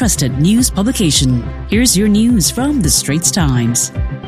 trusted news publication. Here's your news from The Straits Times.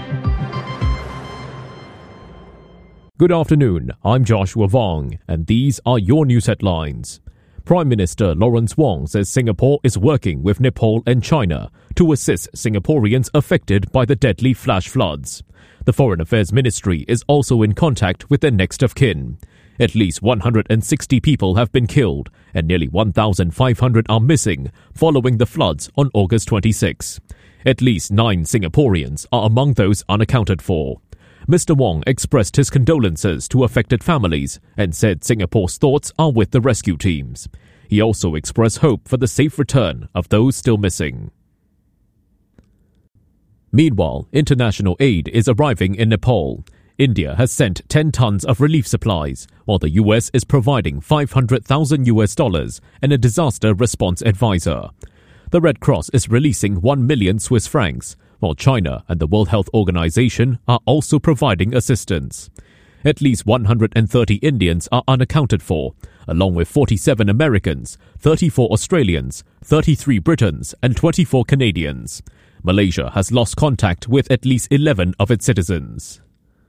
Good afternoon, I'm Joshua Vong, and these are your news headlines. Prime Minister Lawrence Wong says Singapore is working with Nepal and China to assist Singaporeans affected by the deadly flash floods. The Foreign Affairs Ministry is also in contact with their next of kin. At least 160 people have been killed and nearly 1,500 are missing following the floods on August 26. At least 9 Singaporeans are among those unaccounted for. Mr. Wong expressed his condolences to affected families and said Singapore's thoughts are with the rescue teams. He also expressed hope for the safe return of those still missing. Meanwhile, international aid is arriving in Nepal. India has sent 10 tons of relief supplies, while the US is providing $500,000 and a disaster response advisor. The Red Cross is releasing 1 million Swiss francs, while China and the World Health Organization are also providing assistance. At least 130 Indians are unaccounted for, along with 47 Americans, 34 Australians, 33 Britons, and 24 Canadians. Malaysia has lost contact with at least 11 of its citizens.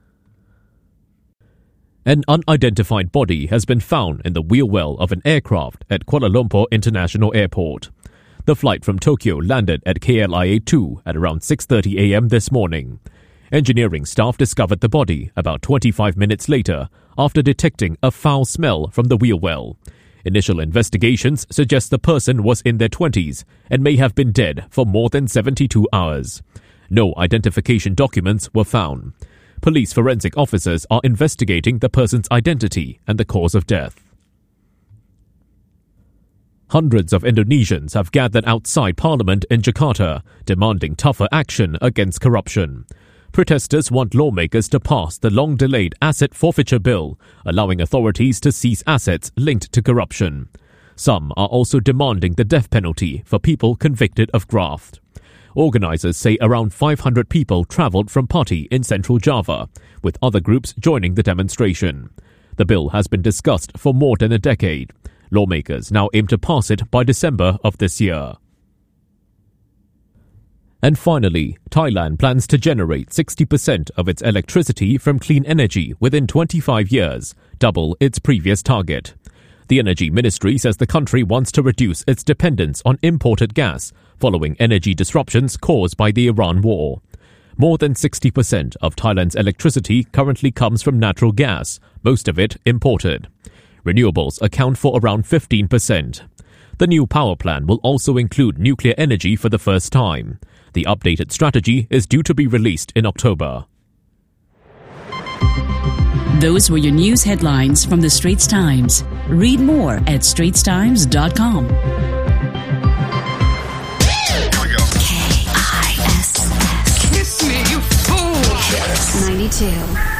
An unidentified body has been found in the wheel well of an aircraft at Kuala Lumpur International Airport. The flight from Tokyo landed at KLIA-2 at around 6:30 a.m. this morning. Engineering staff discovered the body about 25 minutes later after detecting a foul smell from the wheel well. Initial investigations suggest the person was in their 20s and may have been dead for more than 72 hours. No identification documents were found. Police forensic officers are investigating the person's identity and the cause of death. Hundreds of Indonesians have gathered outside Parliament in Jakarta, demanding tougher action against corruption. Protesters want lawmakers to pass the long-delayed asset forfeiture bill, allowing authorities to seize assets linked to corruption. Some are also demanding the death penalty for people convicted of graft. Organisers say around 500 people travelled from Pati in central Java, with other groups joining the demonstration. The bill has been discussed for more than a decade. Lawmakers now aim to pass it by December of this year. And finally, Thailand plans to generate 60% of its electricity from clean energy within 25 years, double its previous target. The Energy Ministry says the country wants to reduce its dependence on imported gas following energy disruptions caused by the Iran war. More than 60% of Thailand's electricity currently comes from natural gas, most of it imported. Renewables account for around 15%. The new power plan will also include nuclear energy for the first time. The updated strategy is due to be released in October. Those were your news headlines from The Straits Times. Read more at straitstimes.com. KISS. Kiss me, you fool. 92.